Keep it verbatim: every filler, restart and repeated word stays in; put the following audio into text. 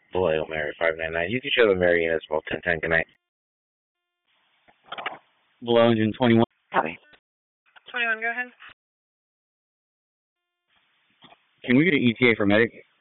Below Mary five nine nine. You can show the Mary units both ten ten. Good night. Below engine twenty-one. Copy. twenty-one, go ahead. Can we get an E T A for medic?